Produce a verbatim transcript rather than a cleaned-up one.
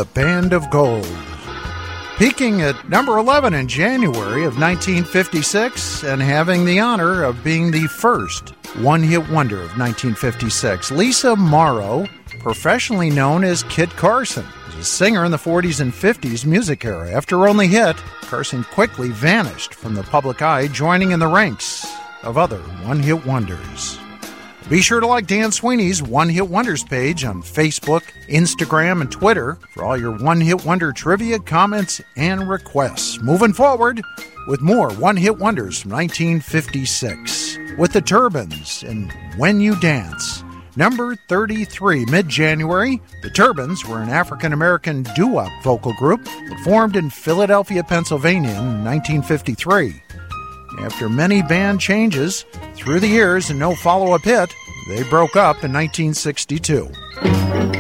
The Band of Gold. Peaking at number eleven in January of nineteen fifty-six and having the honor of being the first one-hit wonder of nineteen fifty-six. Lisa Morrow, professionally known as Kit Carson, was a singer in the forties and fifties music era. After her only hit, Carson quickly vanished from the public eye, joining in the ranks of other one-hit wonders. Be sure to like Dan Sweeney's One Hit Wonders page on Facebook, Instagram, and Twitter for all your One Hit Wonder trivia, comments, and requests. Moving forward with more One Hit Wonders from nineteen fifty-six with the Turbans and When You Dance. Number thirty-three, mid-January, the Turbans were an African-American doo-wop vocal group that formed in Philadelphia, Pennsylvania in nineteen fifty-three. After many band changes through the years and no follow-up hit, they broke up in nineteen sixty-two.